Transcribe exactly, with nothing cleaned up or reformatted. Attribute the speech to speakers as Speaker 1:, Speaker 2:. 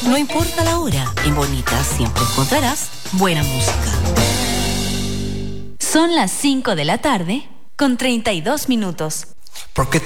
Speaker 1: No importa la hora, en Bonita siempre encontrarás buena música.
Speaker 2: Son las cinco de la tarde con treinta y dos minutos.
Speaker 3: Porque